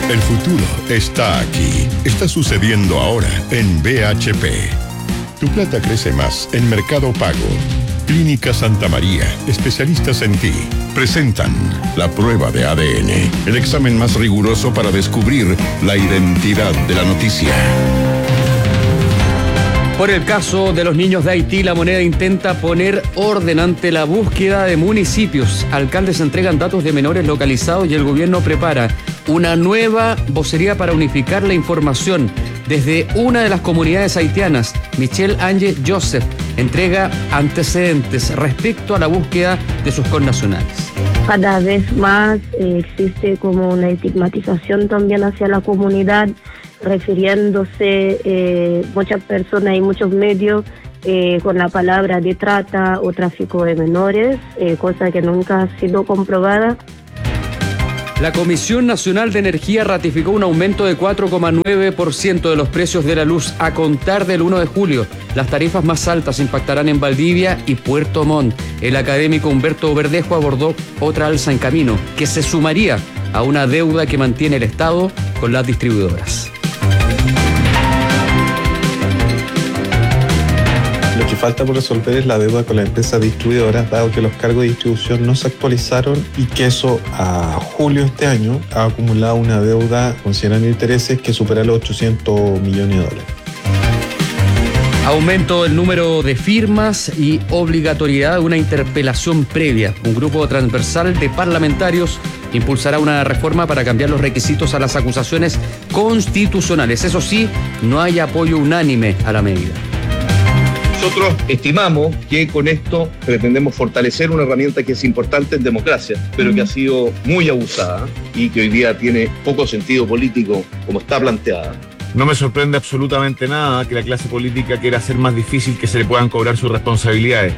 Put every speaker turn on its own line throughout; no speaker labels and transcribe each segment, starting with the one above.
El futuro está aquí. Está sucediendo ahora en BHP. Tu plata crece más en Mercado Pago. Clínica Santa María, especialistas en ti, presentan la prueba de ADN, el examen más riguroso para descubrir la identidad de la noticia.
Por el caso de los niños de Haití, La Moneda intenta poner orden ante la búsqueda de municipios. Alcaldes entregan datos de menores localizados y el gobierno prepara una nueva vocería para unificar la información. Desde una de las comunidades haitianas, Michelle Ange Joseph entrega antecedentes respecto a la búsqueda de sus connacionales.
Cada vez más existe como una estigmatización también hacia la comunidad, refiriéndose muchas personas y muchos medios con la palabra de trata o tráfico de menores, cosa que nunca ha sido comprobada.
La Comisión Nacional de Energía ratificó un aumento de 4,9% de los precios de la luz a contar del 1 de julio. Las tarifas más altas impactarán en Valdivia y Puerto Montt. El académico Humberto Verdejo abordó otra alza en camino, que se sumaría a una deuda que mantiene el Estado con las distribuidoras.
Lo que falta por resolver es la deuda con las empresas distribuidoras, dado que los cargos de distribución no se actualizaron y que eso a julio de este año ha acumulado una deuda, considerando intereses, que supera los 800 millones de dólares.
Aumento del número de firmas y obligatoriedad de una interpelación previa. Un grupo transversal de parlamentarios impulsará una reforma para cambiar los requisitos a las acusaciones constitucionales. Eso sí, no hay apoyo unánime a la medida.
Nosotros estimamos que con esto pretendemos fortalecer una herramienta que es importante en democracia, pero que ha sido muy abusada y que hoy día tiene poco sentido político como está planteada.
No me sorprende absolutamente nada que la clase política quiera hacer más difícil que se le puedan cobrar sus responsabilidades.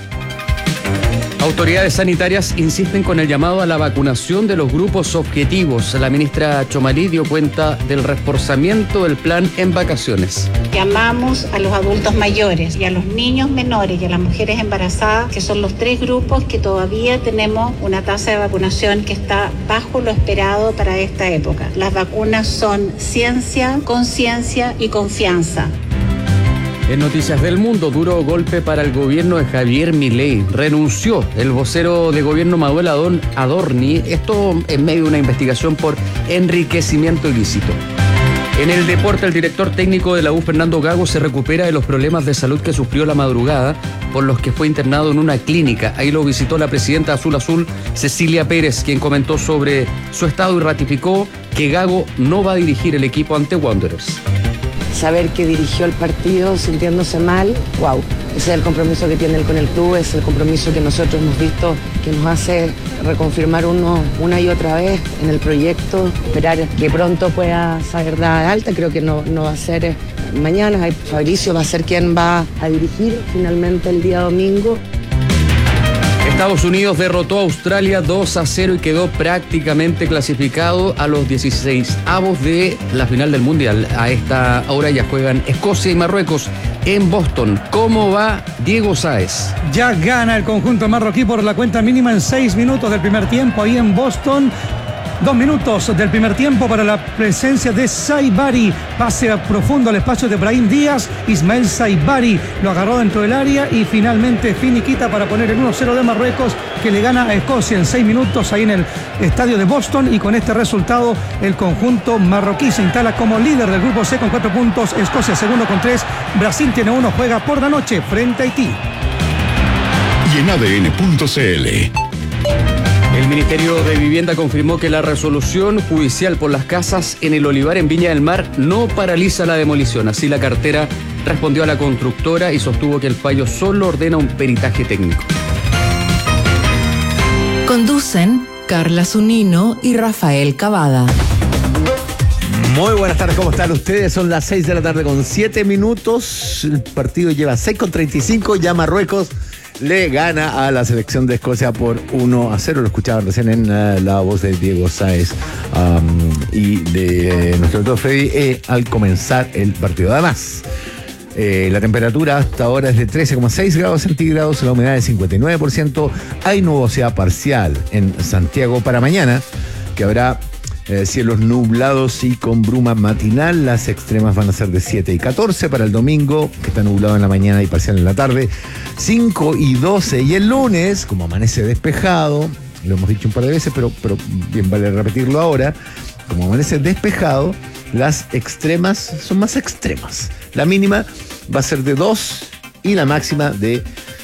Autoridades sanitarias insisten con el llamado a la vacunación de los grupos objetivos. La ministra Chomalí dio cuenta del reforzamiento del plan en vacaciones.
Llamamos a los adultos mayores y a los niños menores y a las mujeres embarazadas, que son los tres grupos que todavía tenemos una tasa de vacunación que está bajo lo esperado para esta época. Las vacunas son ciencia, conciencia y confianza.
En Noticias del Mundo, duro golpe para el gobierno de Javier Milei. Renunció el vocero de gobierno Manuel Adorni, esto en medio de una investigación por enriquecimiento ilícito. En el deporte, el director técnico de la U, Fernando Gago, se recupera de los problemas de salud que sufrió la madrugada, por los que fue internado en una clínica. Ahí lo visitó la presidenta Azul, Cecilia Pérez, quien comentó sobre su estado y ratificó que Gago no va a dirigir el equipo ante Wanderers.
Saber que dirigió el partido sintiéndose mal, wow, ese es el compromiso que tiene él con el club, es el compromiso que nosotros hemos visto, que nos hace reconfirmar una y otra vez en el proyecto, esperar que pronto pueda saber la alta. Creo que no va a ser mañana. Fabricio va a ser quien va a dirigir finalmente el día domingo.
Estados Unidos derrotó a Australia 2-0 y quedó prácticamente clasificado a los 16avos de la final del Mundial. A esta hora ya juegan Escocia y Marruecos en Boston. ¿Cómo va Diego Sáez?
Ya gana el conjunto marroquí por la cuenta mínima en 6 minutos del primer tiempo ahí en Boston. 2 minutos del primer tiempo para la presencia de Saibari. Pase profundo al espacio de Brahim Díaz. Ismael Saibari lo agarró dentro del área y finalmente finiquita para poner el 1-0 de Marruecos, que le gana a Escocia en 6 minutos ahí en el estadio de Boston. Y con este resultado el conjunto marroquí se instala como líder del grupo C con 4 puntos. Escocia segundo con 3. Brasil tiene 1. Juega por la noche frente a Haití.
Y en ADN.cl.
El Ministerio de Vivienda confirmó que la resolución judicial por las casas en el Olivar en Viña del Mar no paraliza la demolición. Así la cartera respondió a la constructora y sostuvo que el fallo solo ordena un peritaje técnico.
Conducen Carla Zunino y Rafael Cavada.
Muy buenas tardes, ¿cómo están ustedes? Son las 6 de la tarde con 7 minutos. El partido lleva 6:35, ya Marruecos le gana a la selección de Escocia por 1-0. Lo escuchaban recién en la voz de Diego Sáez y de nuestro doctor Freddy al comenzar el partido. Además, la temperatura hasta ahora es de 13,6 grados centígrados, la humedad es 59%. Hay nubosidad parcial en Santiago para mañana, que habrá Cielos nublados y con bruma matinal. Las extremas van a ser de 7 y 14 para el domingo, que está nublado en la mañana y parcial en la tarde. 5 y 12. Y el lunes, como amanece despejado, lo hemos dicho un par de veces, pero bien vale repetirlo ahora, como amanece despejado, las extremas son más extremas. La mínima va a ser de 2 y la máxima de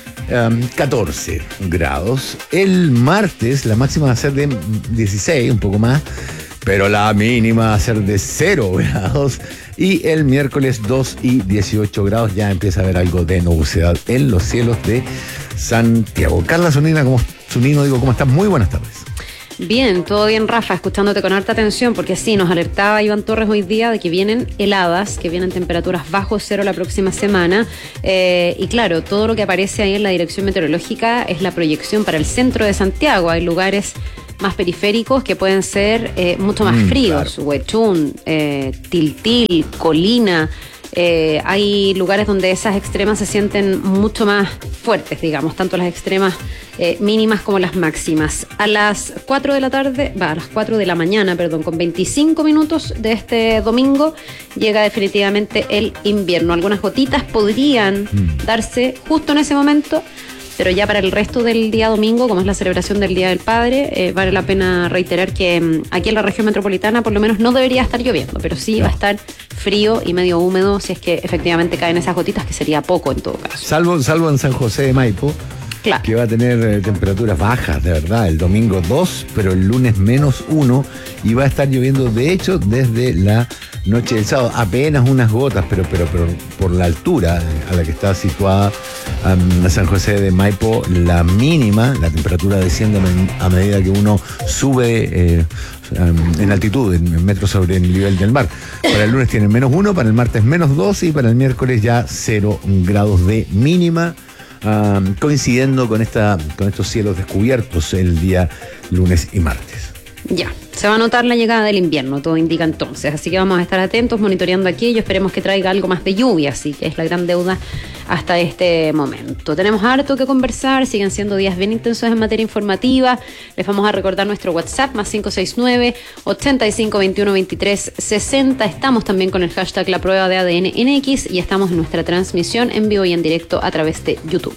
14 grados. El martes la máxima va a ser de 16, un poco más, pero la mínima va a ser de 0 grados. Y el miércoles 2 y 18 grados. Ya empieza a haber algo de nubosidad en los cielos de Santiago. Carla Zunino, ¿cómo estás? Muy buenas tardes.
Bien, todo bien, Rafa, escuchándote con harta atención, porque sí, nos alertaba Iván Torres hoy día de que vienen heladas, que vienen temperaturas bajo cero la próxima semana, y claro, todo lo que aparece ahí en la dirección meteorológica es la proyección para el centro de Santiago. Hay lugares más periféricos que pueden ser mucho más fríos, claro. Huechún, Tiltil, Colina. Hay lugares donde esas extremas se sienten mucho más fuertes, digamos, tanto las extremas mínimas como las máximas. A las 4 de la tarde, a las 4 de la mañana, con 25 minutos de este domingo, llega definitivamente el invierno. Algunas gotitas podrían darse justo en ese momento, pero ya para el resto del día domingo, como es la celebración del Día del Padre, vale la pena reiterar que aquí en la región metropolitana por lo menos no debería estar lloviendo, pero sí va a estar frío y medio húmedo si es que efectivamente caen esas gotitas, que sería poco en todo caso.
Salvo en San José de Maipo,
claro,
que va a tener temperaturas bajas, de verdad, el domingo 2, pero el lunes -1, y va a estar lloviendo, de hecho, desde la noche del sábado, apenas unas gotas, pero por la altura a la que está situada San José de Maipo, la mínima, la temperatura desciende a medida que uno sube en altitud, en metros sobre el nivel del mar. Para el lunes tienen -1, para el martes -2 y para el miércoles ya 0 grados de mínima, coincidiendo con estos cielos descubiertos el día lunes y martes.
Ya, se va a notar la llegada del invierno, todo indica entonces, así que vamos a estar atentos, monitoreando aquello, esperemos que traiga algo más de lluvia, así que es la gran deuda hasta este momento. Tenemos harto que conversar, siguen siendo días bien intensos en materia informativa. Les vamos a recordar nuestro WhatsApp, +569 85 21 23 60. Estamos también con el hashtag La Prueba de ADN en X y estamos en nuestra transmisión en vivo y en directo a través de YouTube.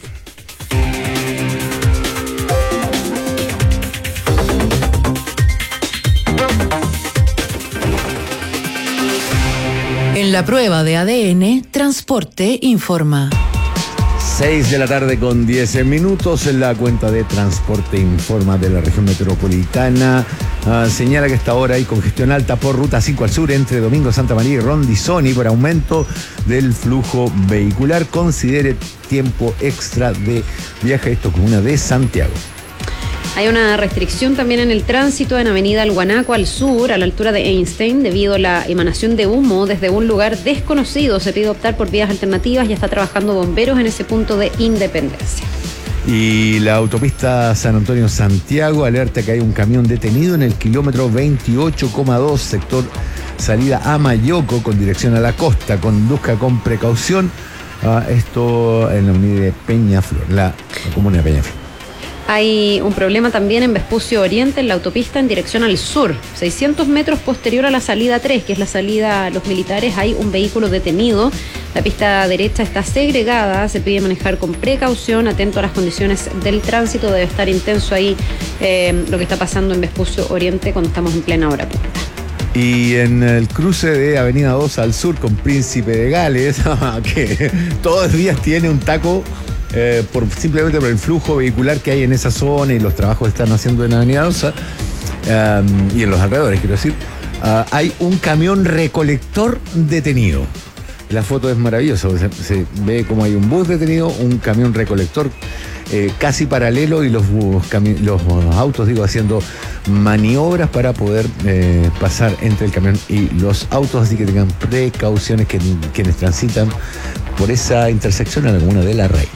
En La Prueba de ADN, Transporte informa.
6 de la tarde con 10 minutos. En la cuenta de Transporte informa de la región metropolitana señala que hasta ahora hay congestión alta por Ruta 5 al sur entre Domingo Santa María y Rondizoni por aumento del flujo vehicular. Considere tiempo extra de viaje, esto comuna de Santiago.
Hay una restricción también en el tránsito en Avenida El Guanaco al sur, a la altura de Einstein, debido a la emanación de humo desde un lugar desconocido. Se pide optar por vías alternativas, ya está trabajando bomberos en ese punto de Independencia.
Y la autopista San Antonio-Santiago alerta que hay un camión detenido en el kilómetro 28,2, sector salida a Mayoco, con dirección a la costa. Conduzca con precaución. Esto en la unidad de Peñaflor, la comuna de Peñaflor.
Hay un problema también en Vespucio Oriente, en la autopista en dirección al sur. 600 metros posterior a la salida 3, que es la salida a los militares, hay un vehículo detenido. La pista derecha está segregada, se pide manejar con precaución, atento a las condiciones del tránsito. Debe estar intenso ahí lo que está pasando en Vespucio Oriente cuando estamos en plena hora punta.
Y en el cruce de Avenida 2 al sur con Príncipe de Gales, que todos los días tiene un taco, simplemente por el flujo vehicular que hay en esa zona y los trabajos que están haciendo en Avenida 2 y en los alrededores, quiero decir, hay un camión recolector detenido. La foto es maravillosa, se ve como hay un bus detenido, un camión recolector casi paralelo y los autos, haciendo maniobras para poder pasar entre el camión y los autos, así que tengan precauciones quienes transitan por esa intersección en la comuna de La Reina.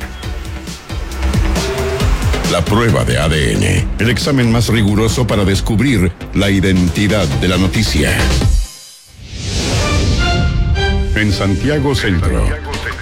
La prueba de ADN, el examen más riguroso para descubrir la identidad de la noticia. En Santiago Centro.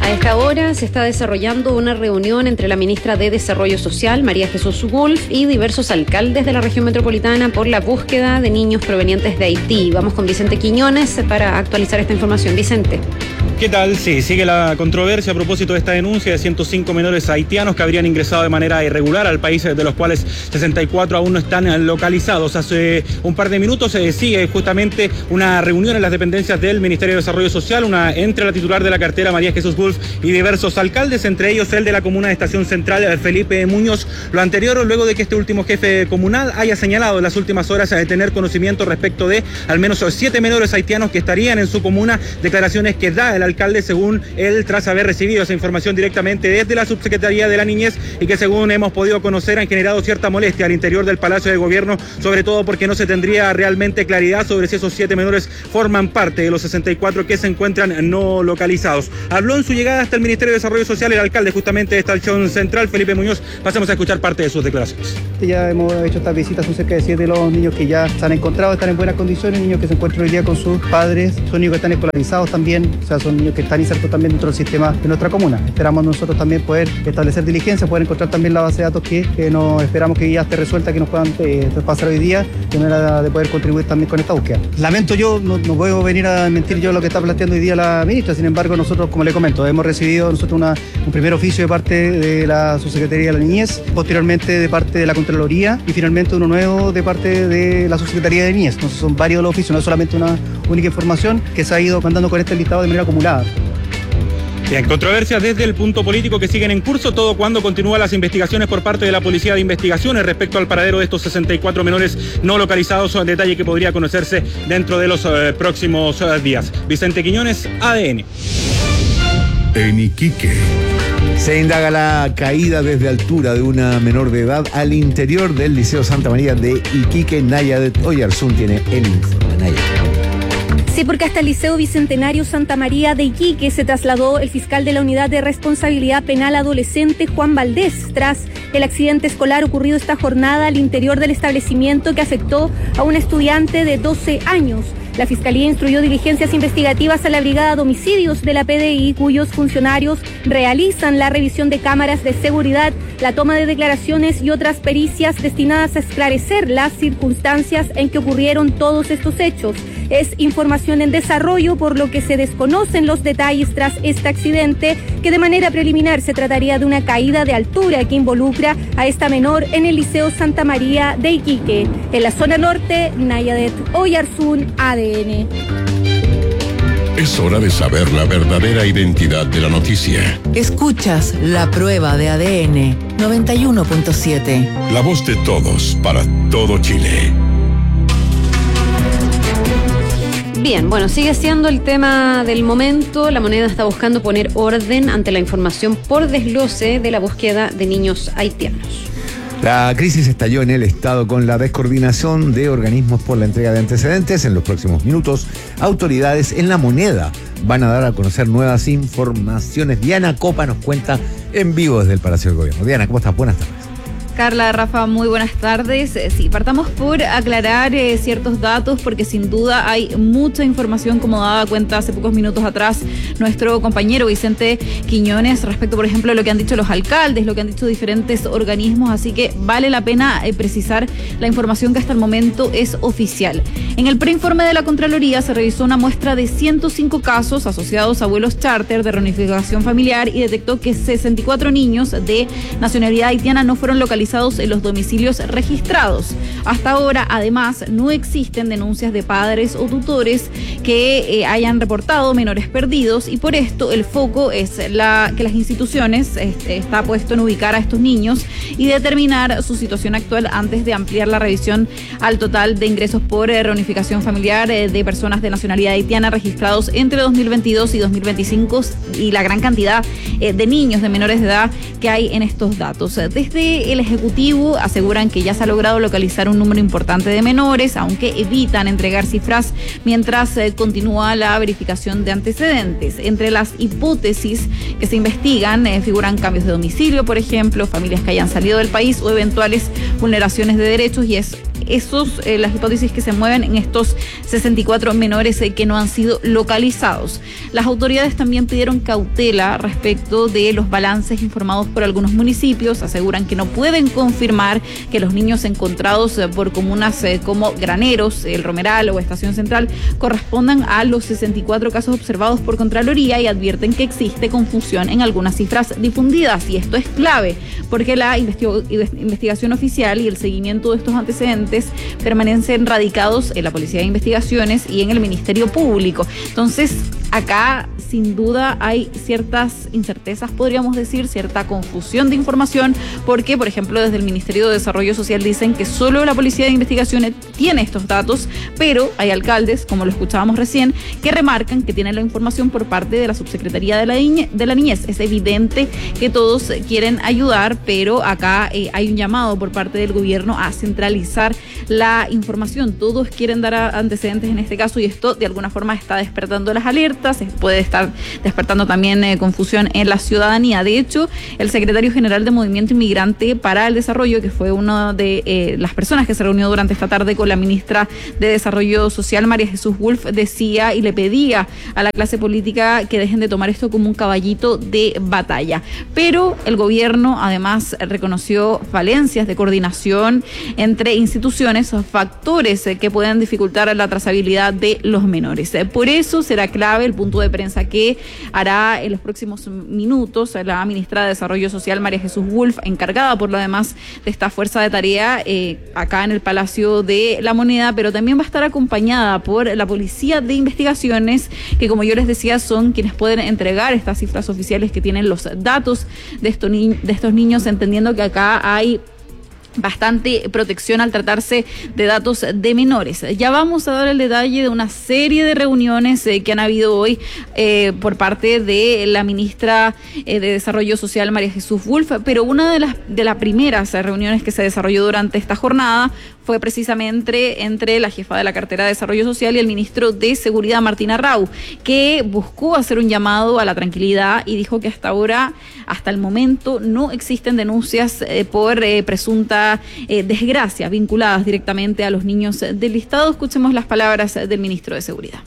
A esta hora se está desarrollando una reunión entre la ministra de Desarrollo Social, María Jesús Wolf, y diversos alcaldes de la región metropolitana por la búsqueda de niños provenientes de Haití. Vamos con Vicente Quiñones para actualizar esta información. Vicente.
¿Qué tal? Sí, sigue la controversia a propósito de esta denuncia de 105 menores haitianos que habrían ingresado de manera irregular al país, de los cuales 64 aún no están localizados. Hace un par de minutos se sigue justamente una reunión en las dependencias del Ministerio de Desarrollo Social, entre la titular de la cartera, María Jesús Wolf, y diversos alcaldes, entre ellos el de la comuna de Estación Central, Felipe Muñoz. Lo anterior, luego de que este último jefe comunal haya señalado en las últimas horas de tener conocimiento respecto de al menos 7 menores haitianos que estarían en su comuna, declaraciones que da el alcalde según él tras haber recibido esa información directamente desde la Subsecretaría de la Niñez, y que según hemos podido conocer han generado cierta molestia al interior del Palacio de Gobierno, sobre todo porque no se tendría realmente claridad sobre si esos 7 menores forman parte de los 64 que se encuentran no localizados. Habló en su llegada hasta el Ministerio de Desarrollo Social el alcalde justamente de Estación Central, Felipe Muñoz. Pasemos a escuchar parte de sus declaraciones.
Ya hemos hecho estas visitas, son cerca de 7 de los niños que ya se han encontrado, están en buenas condiciones, niños que se encuentran hoy día con sus padres, son niños que están escolarizados también, o sea, son niños que están insertos también dentro del sistema de nuestra comuna. Esperamos nosotros también poder establecer diligencia, poder encontrar también la base de datos que nos esperamos que ya esté resuelta, que nos puedan pasar hoy día, de manera de poder contribuir también con esta búsqueda. Lamento yo, no puedo venir a mentir yo lo que está planteando hoy día la ministra, sin embargo nosotros, como le comento, hemos recibido nosotros un primer oficio de parte de la Subsecretaría de la Niñez, posteriormente de parte de la Contraloría y finalmente uno nuevo de parte de la Subsecretaría de Niñez. Entonces son varios los oficios, no es solamente una única información que se ha ido mandando con este listado de manera acumulada.
Bien, controversias desde el punto político que siguen en curso, todo cuando continúan las investigaciones por parte de la Policía de Investigaciones respecto al paradero de estos 64 menores no localizados, detalle que podría conocerse dentro de los próximos días. Vicente Quiñones, ADN.
En Iquique.
Se indaga la caída desde altura de una menor de edad al interior del Liceo Santa María de Iquique. Nayadet Oyarzún tiene el informe. Nayadet.
Sí, porque hasta el Liceo Bicentenario Santa María de Iquique se trasladó el fiscal de la Unidad de Responsabilidad Penal Adolescente, Juan Valdés, tras el accidente escolar ocurrido esta jornada al interior del establecimiento que afectó a un estudiante de 12 años. La Fiscalía instruyó diligencias investigativas a la Brigada de Homicidios de la PDI, cuyos funcionarios realizan la revisión de cámaras de seguridad, la toma de declaraciones y otras pericias destinadas a esclarecer las circunstancias en que ocurrieron todos estos hechos. Es información en desarrollo, por lo que se desconocen los detalles tras este accidente, que de manera preliminar se trataría de una caída de altura que involucra a esta menor en el Liceo Santa María de Iquique. En la zona norte, Nayadet Oyarzún, ADN.
Es hora de saber la verdadera identidad de la noticia.
Escuchas La Prueba de ADN 91.7.
La voz de todos para todo Chile.
Bien, bueno, sigue siendo el tema del momento. La Moneda está buscando poner orden ante la información por desglose de la búsqueda de niños haitianos.
La crisis estalló en el Estado con la descoordinación de organismos por la entrega de antecedentes. En los próximos minutos, autoridades en La Moneda van a dar a conocer nuevas informaciones. Diana Copa nos cuenta en vivo desde el Palacio del Gobierno. Diana, ¿cómo estás? Buenas tardes.
Carla, Rafa, muy buenas tardes. Sí, partamos por aclarar ciertos datos, porque sin duda hay mucha información, como daba cuenta hace pocos minutos atrás nuestro compañero Vicente Quiñones, respecto, por ejemplo, a lo que han dicho los alcaldes, lo que han dicho diferentes organismos, así que vale la pena precisar la información que hasta el momento es oficial. En el preinforme de la Contraloría se revisó una muestra de 105 casos asociados a vuelos charter de reunificación familiar y detectó que 64 niños de nacionalidad haitiana no fueron localizados en los domicilios registrados. Hasta ahora, además, no existen denuncias de padres o tutores que hayan reportado menores perdidos, y por esto el foco es que las instituciones está puesto en ubicar a estos niños y determinar su situación actual antes de ampliar la revisión al total de ingresos por reunificación familiar de personas de nacionalidad haitiana registrados entre 2022 y 2025 y la gran cantidad de niños de menores de edad que hay en estos datos. Desde el Ejecutivo aseguran que ya se ha logrado localizar un número importante de menores, aunque evitan entregar cifras mientras continúa la verificación de antecedentes. Entre las hipótesis que se investigan figuran cambios de domicilio, por ejemplo, familias que hayan salido del país o eventuales vulneraciones de derechos, y es las hipótesis que se mueven en estos 64 menores que no han sido localizados. Las autoridades también pidieron cautela respecto de los balances informados por algunos municipios. Aseguran que no pueden confirmar que los niños encontrados por comunas como Graneros, El Romeral o Estación Central correspondan a los 64 casos observados por Contraloría, y advierten que existe confusión en algunas cifras difundidas. Y esto es clave porque la investigación oficial y el seguimiento de estos antecedentes permanecen radicados en la Policía de Investigaciones y en el Ministerio Público. Entonces, acá sin duda hay ciertas incertezas, podríamos decir, cierta confusión de información, porque, por ejemplo, desde el Ministerio de Desarrollo Social dicen que solo la Policía de Investigaciones tiene estos datos, pero hay alcaldes, como lo escuchábamos recién, que remarcan que tienen la información por parte de la Subsecretaría de la Niñez. Es evidente que todos quieren ayudar, pero acá hay un llamado por parte del gobierno a centralizar la información. Todos quieren dar antecedentes en este caso, y esto de alguna forma está despertando las alertas, puede estar despertando también confusión en la ciudadanía. De hecho, el secretario general de Movimiento Inmigrante para el Desarrollo, que fue una de las personas que se reunió durante esta tarde con la ministra de Desarrollo Social, María Jesús Wolf, decía y le pedía a la clase política que dejen de tomar esto como un caballito de batalla. Pero el gobierno además reconoció falencias de coordinación entre instituciones, factores que pueden dificultar la trazabilidad de los menores. Por eso será clave el punto de prensa que hará en los próximos minutos la ministra de Desarrollo Social, María Jesús Wolf, encargada por lo demás de esta fuerza de tarea acá en el Palacio de la Moneda, pero también va a estar acompañada por la Policía de Investigaciones, que, como yo les decía, son quienes pueden entregar estas cifras oficiales que tienen los datos de estos niños, entendiendo que acá hay bastante protección al tratarse de datos de menores. Ya vamos a dar el detalle de una serie de reuniones que han habido hoy por parte de la ministra de Desarrollo Social, María Jesús Wolf, pero una de las primeras reuniones que se desarrolló durante esta jornada fue precisamente entre la jefa de la cartera de Desarrollo Social y el ministro de Seguridad, Martín Arrau, que buscó hacer un llamado a la tranquilidad y dijo que hasta ahora, hasta el momento, no existen denuncias por presunta desgracia vinculadas directamente a los niños del listado. Escuchemos las palabras del ministro de Seguridad.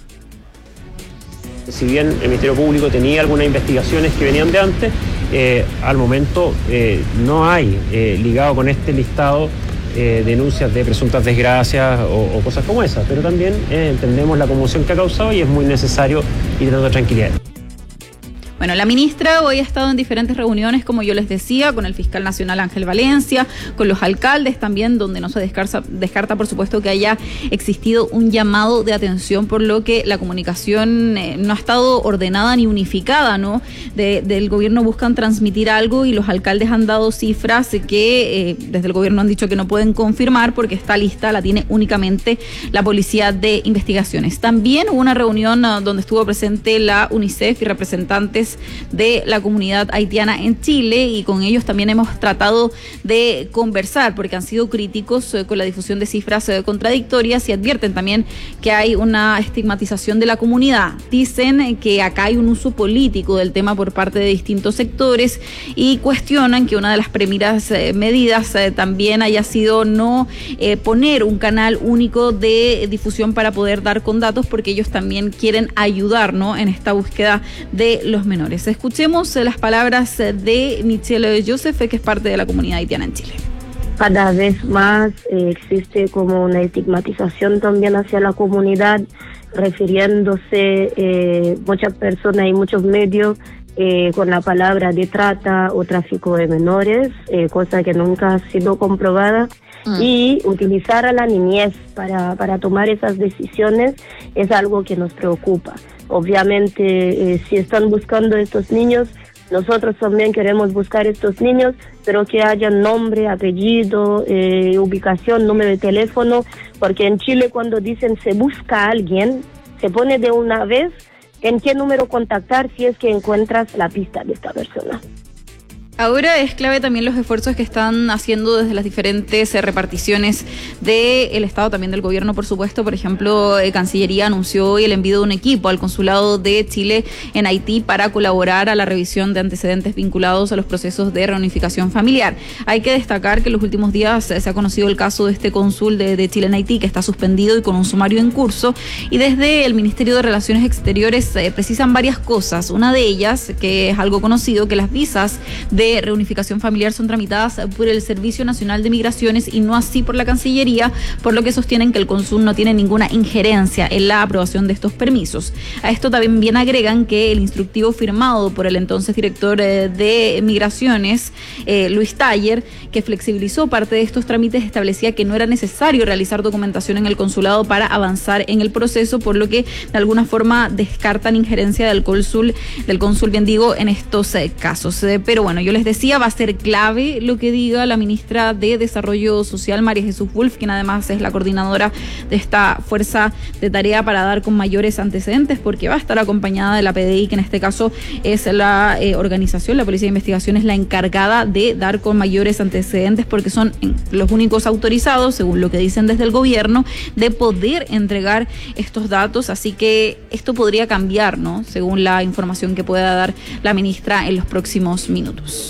Si bien el Ministerio Público tenía algunas investigaciones que venían de antes, al momento no hay ligado con este listado denuncias de presuntas desgracias o cosas como esas, pero también entendemos la conmoción que ha causado y es muy necesario ir dando tranquilidad.
Bueno, la ministra hoy ha estado en diferentes reuniones, como yo les decía, con el fiscal nacional Ángel Valencia, con los alcaldes también, donde no se descarta por supuesto, que haya existido un llamado de atención, por lo que la comunicación no ha estado ordenada ni unificada, ¿no? Del gobierno buscan transmitir algo y los alcaldes han dado cifras que desde el gobierno han dicho que no pueden confirmar porque esta lista la tiene únicamente la Policía de Investigaciones. También hubo una reunión donde estuvo presente la UNICEF y representantes de la comunidad haitiana en Chile, y con ellos también hemos tratado de conversar porque han sido críticos con la difusión de cifras contradictorias y advierten también que hay una estigmatización de la comunidad. Dicen que acá hay un uso político del tema por parte de distintos sectores y cuestionan que una de las primeras medidas también haya sido no poner un canal único de difusión para poder dar con datos, porque ellos también quieren ayudar, ¿no?, en esta búsqueda de los menores. Escuchemos las palabras de Michelle Joseph, que es parte de la comunidad haitiana en Chile.
Cada vez más existe como una estigmatización también hacia la comunidad, refiriéndose muchas personas y muchos medios con la palabra de trata o tráfico de menores, cosa que nunca ha sido comprobada. Y utilizar a la niñez para tomar esas decisiones es algo que nos preocupa. Obviamente, si están buscando estos niños, nosotros también queremos buscar estos niños, pero que haya nombre, apellido, ubicación, número de teléfono, porque en Chile cuando dicen se busca a alguien, se pone de una vez en qué número contactar si es que encuentras la pista de esta persona.
Ahora es clave también los esfuerzos que están haciendo desde las diferentes reparticiones del Estado, también del gobierno, por supuesto. Por ejemplo, Cancillería anunció hoy el envío de un equipo al Consulado de Chile en Haití para colaborar a la revisión de antecedentes vinculados a los procesos de reunificación familiar. Hay que destacar que en los últimos días se ha conocido el caso de este cónsul de Chile en Haití, que está suspendido y con un sumario en curso, y desde el Ministerio de Relaciones Exteriores precisan varias cosas. Una de ellas, que es algo conocido, que las visas de reunificación familiar son tramitadas por el Servicio Nacional de Migraciones y no así por la Cancillería, por lo que sostienen que el cónsul no tiene ninguna injerencia en la aprobación de estos permisos. A esto también agregan que el instructivo firmado por el entonces director de Migraciones, Luis Taller, que flexibilizó parte de estos trámites, establecía que no era necesario realizar documentación en el consulado para avanzar en el proceso, por lo que de alguna forma descartan injerencia del cónsul, bien digo, en estos casos. Pero bueno, yo les decía, va a ser clave lo que diga la ministra de Desarrollo Social, María Jesús Wolf, quien además es la coordinadora de esta fuerza de tarea para dar con mayores antecedentes, porque va a estar acompañada de la PDI, que en este caso es la organización, la Policía de Investigación es la encargada de dar con mayores antecedentes, porque son los únicos autorizados, según lo que dicen desde el gobierno, de poder entregar estos datos. Así que esto podría cambiar, ¿no?, según la información que pueda dar la ministra en los próximos minutos.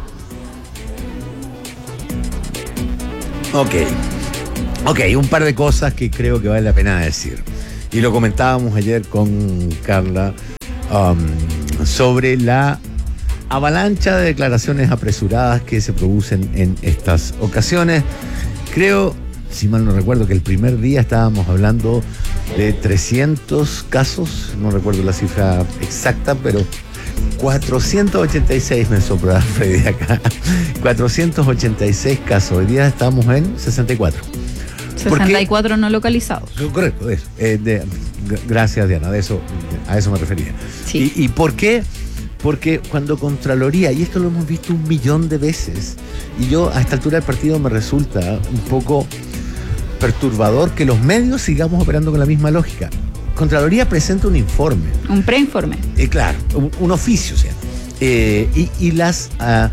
Ok, un par de cosas que creo que vale la pena decir. Y lo comentábamos ayer con Carla sobre la avalancha de declaraciones apresuradas que se producen en estas ocasiones. Creo, si mal no recuerdo, que el primer día estábamos hablando de 300 casos, no recuerdo la cifra exacta, pero 486 me sopló Freddy acá. 486 casos. Hoy día estamos en 64.
64 no localizados.
Correcto, eso. Gracias, Diana, a eso me refería.
Sí.
¿Y por qué? Porque cuando Contraloría, y esto lo hemos visto 1.000.000 de veces, y yo a esta altura del partido me resulta un poco perturbador que los medios sigamos operando con la misma lógica. Contraloría presenta un informe.
Un preinforme.
Claro, un oficio, o sea. Y las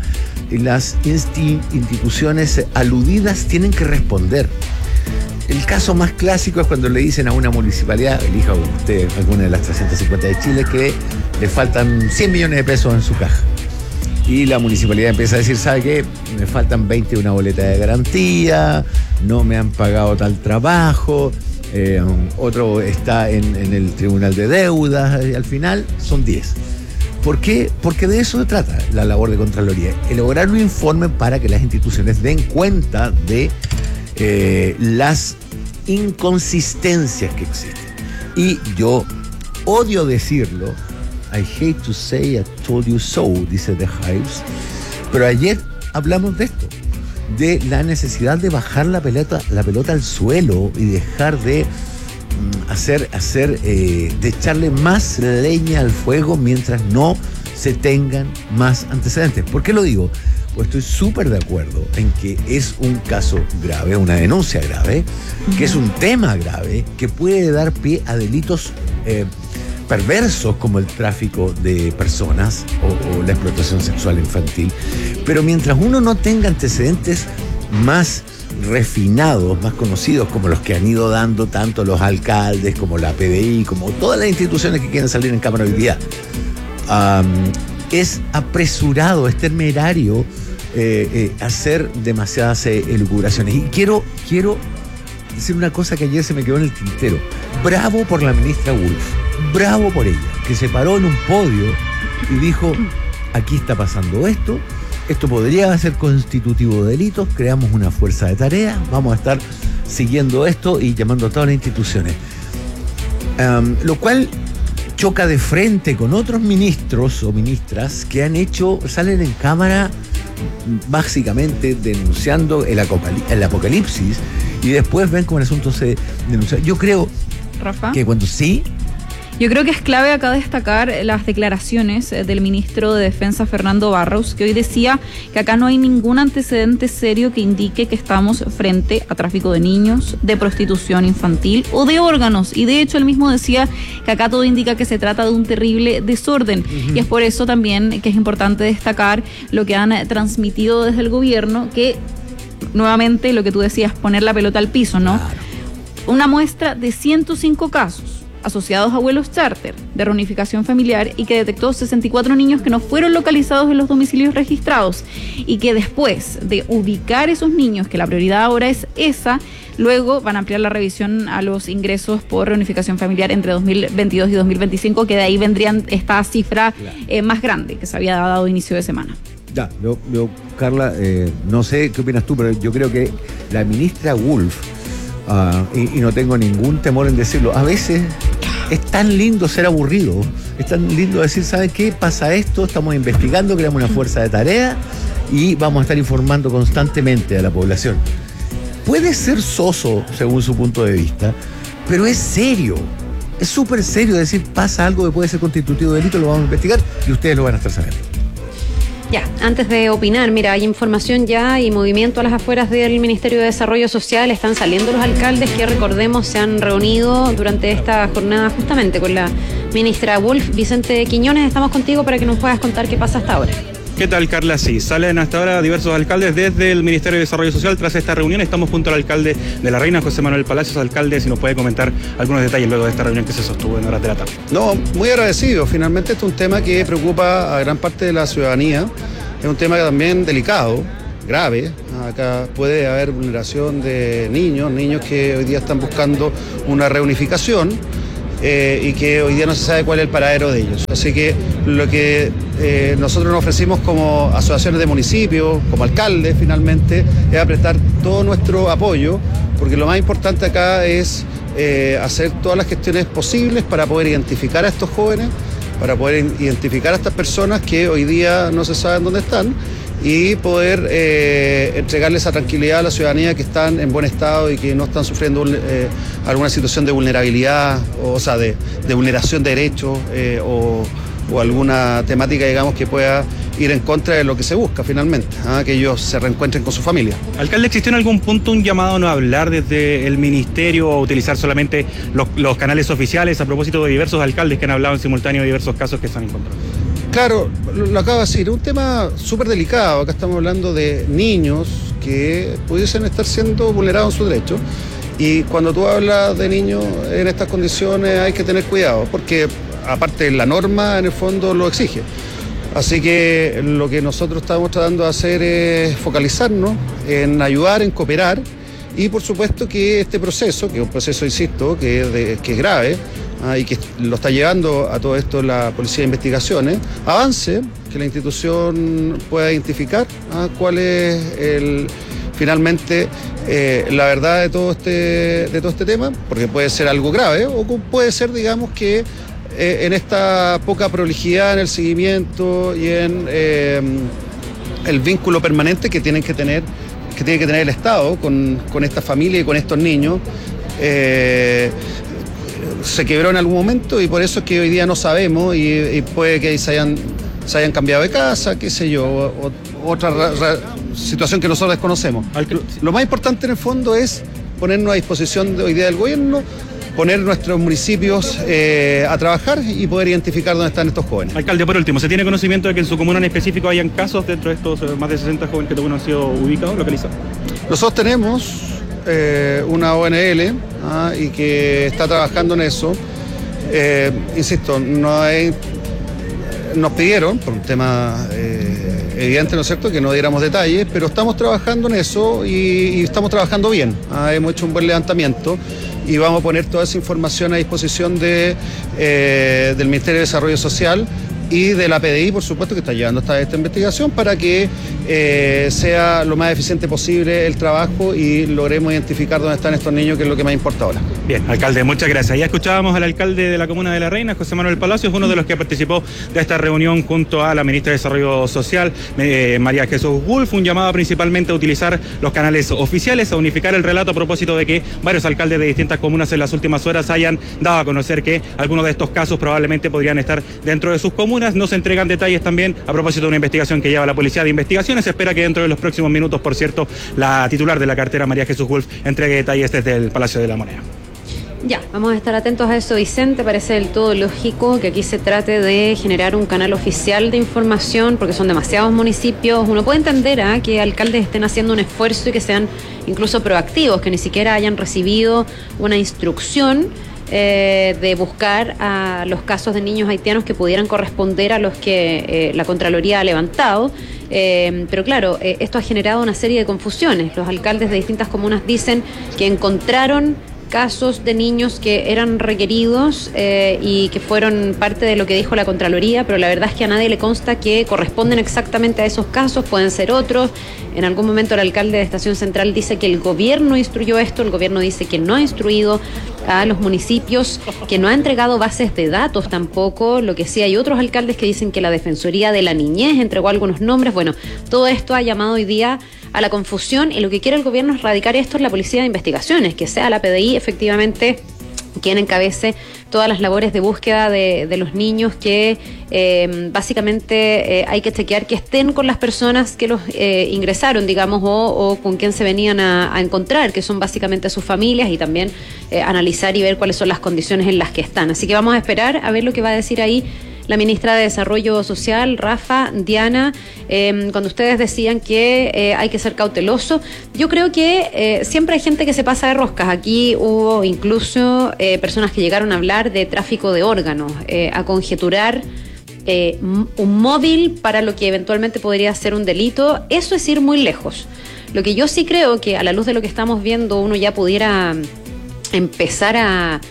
instituciones aludidas tienen que responder. El caso más clásico es cuando le dicen a una municipalidad, elija usted alguna de las 350 de Chile, que le faltan 100 millones de pesos en su caja. Y la municipalidad empieza a decir, ¿sabe qué? Me faltan 20 de una boleta de garantía, no me han pagado tal trabajo, otro está en el Tribunal de Deudas, y al final son 10. ¿Por qué? Porque de eso se trata la labor de Contraloría, elaborar un informe para que las instituciones den cuenta de las inconsistencias que existen. Y yo odio decirlo, I hate to say I told you so, dice The Hives, pero ayer hablamos de esto, de la necesidad de bajar la pelota al suelo y dejar de de echarle más leña al fuego mientras no se tengan más antecedentes. ¿Por qué lo digo? Pues estoy súper de acuerdo en que es un caso grave, una denuncia grave, que es un tema grave, que puede dar pie a delitos perversos como el tráfico de personas o la explotación sexual infantil. Pero mientras uno no tenga antecedentes más refinados, más conocidos, como los que han ido dando tanto los alcaldes como la PDI, como todas las instituciones que quieren salir en cámara hoy día, es apresurado, es temerario hacer demasiadas elucubraciones. Y quiero decir una cosa que ayer se me quedó en el tintero. Bravo por la ministra Wolf, bravo por ella, que se paró en un podio y dijo, aquí está pasando esto podría ser constitutivo de delitos, creamos una fuerza de tarea, vamos a estar siguiendo esto y llamando a todas las instituciones. Lo cual choca de frente con otros ministros o ministras que salen en cámara básicamente denunciando el apocalipsis y después ven cómo el asunto se denuncia. Yo creo,
Rafa,
que cuando sí,
Yo creo que es clave acá destacar las declaraciones del ministro de Defensa, Fernando Barros, que hoy decía que acá no hay ningún antecedente serio que indique que estamos frente a tráfico de niños, de prostitución infantil o de órganos. Y de hecho él mismo decía que acá todo indica que se trata de un terrible desorden. Y es por eso también que es importante destacar lo que han transmitido desde el gobierno, que nuevamente lo que tú decías, poner la pelota al piso, ¿no? Claro. Una muestra de 105 casos asociados a vuelos charter de reunificación familiar y que detectó 64 niños que no fueron localizados en los domicilios registrados y que después de ubicar esos niños, que la prioridad ahora es esa, luego van a ampliar la revisión a los ingresos por reunificación familiar entre 2022 y 2025, que de ahí vendrían esta cifra más grande que se había dado inicio de semana.
Ya, Carla, no sé qué opinas tú, pero yo creo que la ministra Wolf, y no tengo ningún temor en decirlo, a veces es tan lindo ser aburrido, es tan lindo decir, ¿sabes qué? Pasa esto, estamos investigando, creamos una fuerza de tarea y vamos a estar informando constantemente a la población. Puede ser soso, según su punto de vista, pero es serio, es súper serio decir, pasa algo que puede ser constitutivo de delito, lo vamos a investigar y ustedes lo van a estar sabiendo.
Ya, antes de opinar, mira, hay información ya y movimiento a las afueras del Ministerio de Desarrollo Social. Están saliendo los alcaldes que, recordemos, se han reunido durante esta jornada justamente con la ministra Wolf. Vicente Quiñones, estamos contigo para que nos puedas contar qué pasa hasta ahora.
¿Qué tal, Carla? Sí, salen hasta ahora diversos alcaldes desde el Ministerio de Desarrollo Social. Tras esta reunión estamos junto al alcalde de La Reina, José Manuel Palacios. Alcalde, si nos puede comentar algunos detalles luego de esta reunión que se sostuvo en horas de la tarde.
No, muy agradecido. Finalmente este es un tema que preocupa a gran parte de la ciudadanía. Es un tema también delicado, grave. Acá puede haber vulneración de niños que hoy día están buscando una reunificación y que hoy día no se sabe cuál es el paradero de ellos. Así que lo que nosotros nos ofrecimos como asociaciones de municipios, como alcaldes finalmente, es prestar todo nuestro apoyo, porque lo más importante acá es hacer todas las gestiones posibles para poder identificar a estos jóvenes, para poder identificar a estas personas que hoy día no se saben dónde están y poder entregarles esa tranquilidad a la ciudadanía que están en buen estado y que no están sufriendo alguna situación de vulnerabilidad, o sea, de vulneración de derechos o alguna temática, digamos, que pueda ir en contra de lo que se busca finalmente, que ellos se reencuentren con su familia.
Alcalde, ¿existió en algún punto un llamado a no hablar desde el ministerio o utilizar solamente los canales oficiales a propósito de diversos alcaldes que han hablado en simultáneo de diversos casos que se han encontrado?
Claro, lo acabo de decir, es un tema súper delicado. Acá estamos hablando de niños que pudiesen estar siendo vulnerados en sus derechos. Y cuando tú hablas de niños en estas condiciones hay que tener cuidado, porque aparte la norma en el fondo lo exige. Así que lo que nosotros estamos tratando de hacer es focalizarnos en ayudar, en cooperar y por supuesto que este proceso, que es un proceso, insisto, que es grave y que lo está llevando a todo esto la Policía de Investigaciones, avance, que la institución pueda identificar cuál es finalmente la verdad de todo este tema, porque puede ser algo grave o puede ser, digamos, que en esta poca prolijidad en el seguimiento y en el vínculo permanente que tiene que tener el Estado con esta familia y con estos niños, se quebró en algún momento y por eso es que hoy día no sabemos y puede que se hayan cambiado de casa, qué sé yo, otra situación que nosotros desconocemos. Lo más importante en el fondo es ponernos a disposición de hoy día del gobierno, poner nuestros municipios a trabajar y poder identificar dónde están estos jóvenes.
Alcalde, por último, ¿se tiene conocimiento de que en su comuna en específico hayan casos dentro de estos más de 60 jóvenes que todavía no han sido ubicados, localizados?
Nosotros tenemos una ONL y que está trabajando en eso. Insisto, nos pidieron, por un tema evidente, ¿no es cierto?, que no diéramos detalles, pero estamos trabajando en eso y estamos trabajando bien. Hemos hecho un buen levantamiento y vamos a poner toda esa información a disposición del Ministerio de Desarrollo Social y de la PDI, por supuesto, que está llevando esta investigación para que sea lo más eficiente posible el trabajo y logremos identificar dónde están estos niños, que es lo que más importa ahora.
Bien, alcalde, muchas gracias. Ya escuchábamos al alcalde de la comuna de La Reina, José Manuel Palacios, uno de los que participó de esta reunión junto a la ministra de Desarrollo Social, María Jesús Wolf, un llamado principalmente a utilizar los canales oficiales, a unificar el relato a propósito de que varios alcaldes de distintas comunas en las últimas horas hayan dado a conocer que algunos de estos casos probablemente podrían estar dentro de sus comunas. No se entregan detalles también a propósito de una investigación que lleva la Policía de Investigaciones. Se espera que dentro de los próximos minutos, por cierto, la titular de la cartera, María Jesús Wolf, entregue detalles desde el Palacio de la Moneda.
Ya, vamos a estar atentos a eso, Vicente. Parece del todo lógico que aquí se trate de generar un canal oficial de información, porque son demasiados municipios. Uno puede entender que alcaldes estén haciendo un esfuerzo y que sean incluso proactivos, que ni siquiera hayan recibido una instrucción de buscar a los casos de niños haitianos que pudieran corresponder a los que la Contraloría ha levantado. Pero claro, esto ha generado una serie de confusiones. Los alcaldes de distintas comunas dicen que encontraron casos de niños que eran requeridos y que fueron parte de lo que dijo la Contraloría, pero la verdad es que a nadie le consta que corresponden exactamente a esos casos, pueden ser otros. En algún momento el alcalde de Estación Central dice que el gobierno instruyó esto, el gobierno dice que no ha instruido a los municipios, que no ha entregado bases de datos tampoco. Lo que sí, hay otros alcaldes que dicen que la Defensoría de la Niñez entregó algunos nombres. Bueno, todo esto ha llamado hoy día a la confusión, y lo que quiere el gobierno es radicar esto en la Policía de Investigaciones, que sea la PDI efectivamente quien encabece todas las labores de búsqueda de los niños, que básicamente hay que chequear que estén con las personas que los ingresaron, digamos, o con quien se venían a encontrar, que son básicamente sus familias, y también analizar y ver cuáles son las condiciones en las que están. Así que vamos a esperar a ver lo que va a decir ahí la ministra de Desarrollo Social, Rafa, Diana. Cuando ustedes decían que hay que ser cauteloso, yo creo que siempre hay gente que se pasa de roscas. Aquí hubo incluso personas que llegaron a hablar de tráfico de órganos, a conjeturar un móvil para lo que eventualmente podría ser un delito. Eso es ir muy lejos. Lo que yo sí creo que, a la luz de lo que estamos viendo, uno ya pudiera empezar a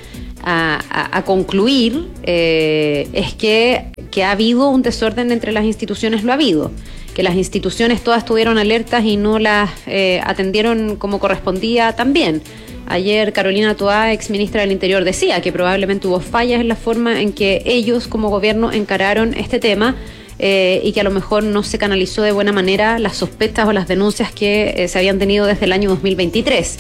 concluir es que ha habido un desorden entre las instituciones. Lo ha habido, que las instituciones todas estuvieron alertas y no las atendieron como correspondía también. Ayer Carolina Toá, ex ministra del Interior, decía que probablemente hubo fallas en la forma en que ellos como gobierno encararon este tema, y que a lo mejor no se canalizó de buena manera las sospechas o las denuncias que se habían tenido desde el año 2023.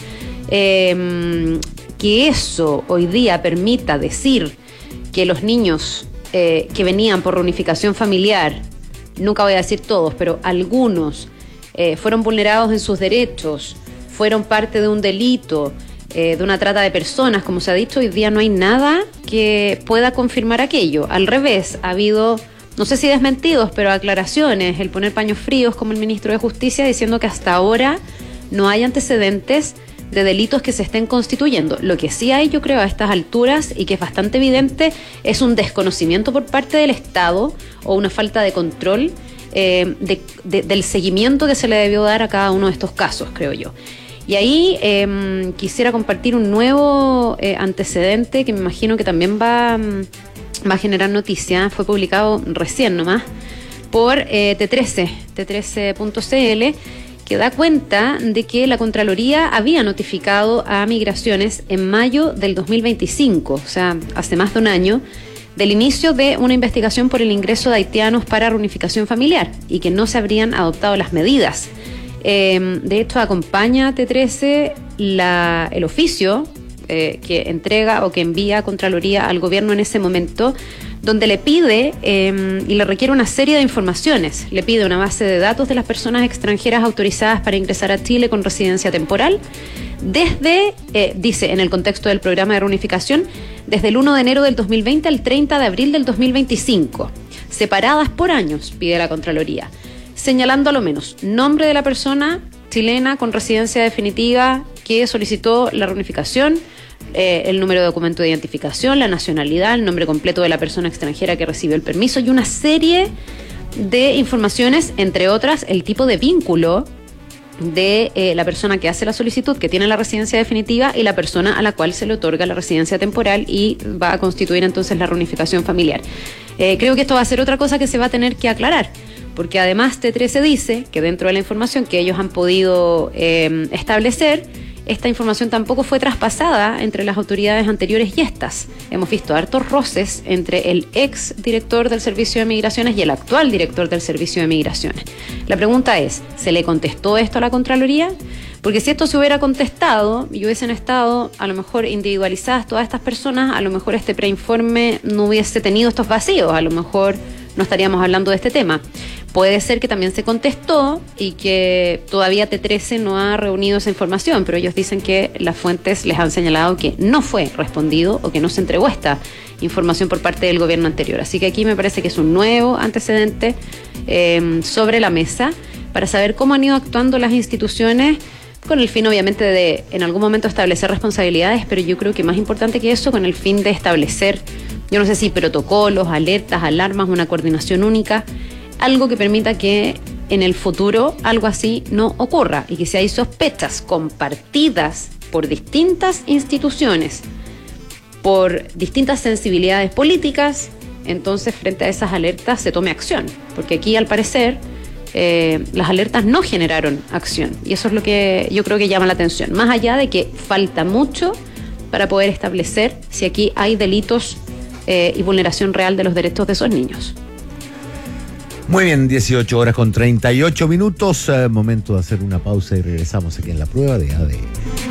Que eso hoy día permita decir que los niños que venían por reunificación familiar, nunca voy a decir todos, pero algunos fueron vulnerados en sus derechos, fueron parte de un delito, de una trata de personas, como se ha dicho, hoy día no hay nada que pueda confirmar aquello. Al revés, ha habido, no sé si desmentidos, pero aclaraciones, el poner paños fríos como el ministro de Justicia, diciendo que hasta ahora no hay antecedentes de delitos que se estén constituyendo. Lo que sí hay, yo creo, a estas alturas, y que es bastante evidente, es un desconocimiento por parte del Estado o una falta de control del seguimiento que se le debió dar a cada uno de estos casos, creo yo. Y ahí quisiera compartir un nuevo antecedente que me imagino que también va a generar noticia. Fue publicado recién nomás por T13.cl, que da cuenta de que la Contraloría había notificado a Migraciones en mayo del 2025, o sea, hace más de un año, del inicio de una investigación por el ingreso de haitianos para reunificación familiar, y que no se habrían adoptado las medidas. De hecho, acompaña a T13 el oficio que entrega o que envía Contraloría al gobierno en ese momento, donde le pide y le requiere una serie de informaciones. Le pide una base de datos de las personas extranjeras autorizadas para ingresar a Chile con residencia temporal, desde, dice, en el contexto del programa de reunificación, desde el 1 de enero del 2020 al 30 de abril del 2025, separadas por años, pide la Contraloría, señalando a lo menos nombre de la persona chilena con residencia definitiva que solicitó la reunificación, el número de documento de identificación, la nacionalidad, el nombre completo de la persona extranjera que recibió el permiso, y una serie de informaciones, entre otras, el tipo de vínculo de la persona que hace la solicitud, que tiene la residencia definitiva, y la persona a la cual se le otorga la residencia temporal y va a constituir entonces la reunificación familiar. Creo que esto va a ser otra cosa que se va a tener que aclarar, porque además T13 dice que dentro de la información que ellos han podido establecer, esta información tampoco fue traspasada entre las autoridades anteriores y estas. Hemos visto hartos roces entre el ex director del Servicio de Migraciones y el actual director del Servicio de Migraciones. La pregunta es, ¿se le contestó esto a la Contraloría? Porque si esto se hubiera contestado y hubiesen estado a lo mejor individualizadas todas estas personas, a lo mejor este preinforme no hubiese tenido estos vacíos, a lo mejor no estaríamos hablando de este tema. Puede ser que también se contestó y que todavía T13 no ha reunido esa información, pero ellos dicen que las fuentes les han señalado que no fue respondido o que no se entregó esta información por parte del gobierno anterior. Así que aquí me parece que es un nuevo antecedente sobre la mesa para saber cómo han ido actuando las instituciones, con el fin obviamente de en algún momento establecer responsabilidades, pero yo creo que más importante que eso, con el fin de establecer, yo no sé si protocolos, alertas, alarmas, una coordinación única, algo que permita que en el futuro algo así no ocurra y que si hay sospechas compartidas por distintas instituciones, por distintas sensibilidades políticas, entonces frente a esas alertas se tome acción, porque aquí al parecer las alertas no generaron acción y eso es lo que yo creo que llama la atención, más allá de que falta mucho para poder establecer si aquí hay delitos y vulneración real de los derechos de esos niños.
Muy bien, 18 horas con 38 minutos. Momento de hacer una pausa y regresamos aquí en la prueba de ADN.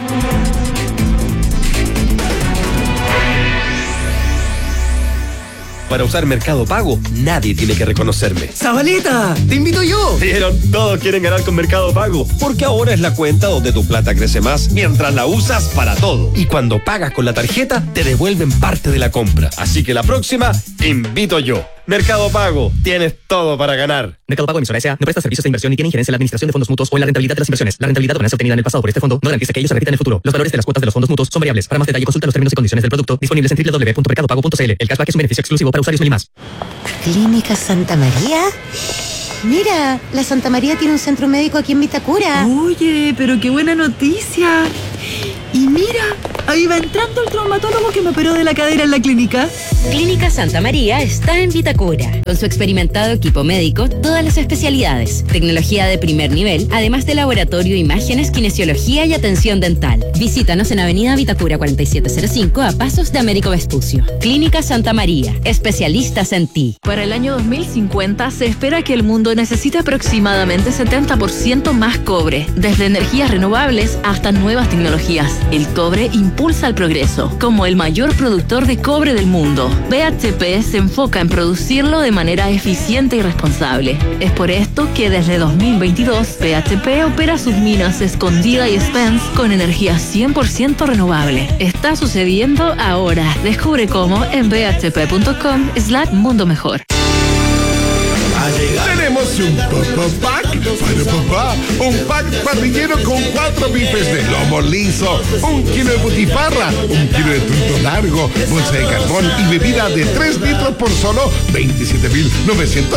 Para usar Mercado Pago, nadie tiene que reconocerme.
¡Zabaleta! ¡Te invito yo!
Vieron, todos quieren ganar con Mercado Pago, porque ahora es la cuenta donde tu plata crece más mientras la usas para todo. Y cuando pagas con la tarjeta, te devuelven parte de la compra. Así que la próxima, invito yo. Mercado Pago, tienes todo para ganar.
Mercado Pago Emisora S.A. no presta servicios de inversión ni tiene injerencia en la administración de fondos mutuos o en la rentabilidad de las inversiones. La rentabilidad o ganancia obtenida en el pasado por este fondo no garantiza que ellos se repitan en el futuro. Los valores de las cuotas de los fondos mutuos son variables. Para más detalle, consulta los términos y condiciones del producto disponibles en www.mercadopago.cl. El cashback es un beneficio exclusivo para usuarios Meli+.
¿Clínica Santa María? Mira, la Santa María tiene un centro médico aquí en Vitacura.
Oye, pero qué buena noticia. Y mira, ahí va entrando el traumatólogo que me operó de la cadera en la clínica.
Clínica Santa María está en Vitacura. Con su experimentado equipo médico, todas las especialidades, tecnología de primer nivel, además de laboratorio, imágenes, kinesiología y atención dental. Visítanos en Avenida Vitacura 4705 a pasos de Américo Vespucio. Clínica Santa María, especialistas en ti.
Para el año 2050 se espera que el mundo necesite aproximadamente 70% más cobre, desde energías renovables hasta nuevas tecnologías. El cobre impulsa el progreso, como el mayor productor de cobre del mundo. BHP se enfoca en producirlo de manera eficiente y responsable. Es por esto que desde 2022 BHP opera sus minas Escondida y Spence con energía 100% renovable. Está sucediendo ahora. Descubre cómo en bhp.com/mundo mejor.
Tenemos un pack para papá, un pack parrillero con 4 bifes de lomo liso, 1 kilo de butifarra, 1 kilo de trunto largo, bolsa de carbón y bebida de 3 litros por solo 27.900